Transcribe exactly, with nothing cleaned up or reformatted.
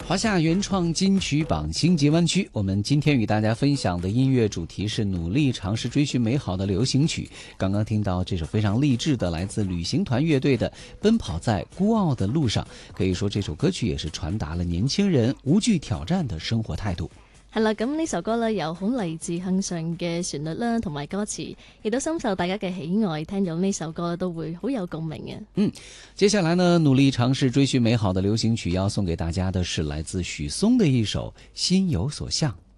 华夏原创金曲榜新极湾区，我们今天与大家分享的音乐主题是努力尝试追寻美好的流行曲。刚刚听到这首非常励志的来自旅行团乐队的《奔跑在孤傲的路上》，可以说这首歌曲也是傳達了年輕人無懼挑戰的生活態度。 係啦，咁呢首歌呢，有好勵志向上嘅旋律啦，同埋歌詞，亦都深受大家嘅喜愛。聽到呢首歌都會好有共鳴嘅。 嗯，接下來呢，努力嘗試追尋美好的流行曲，要送給大家的是來自許嵩的一首《心有所向》。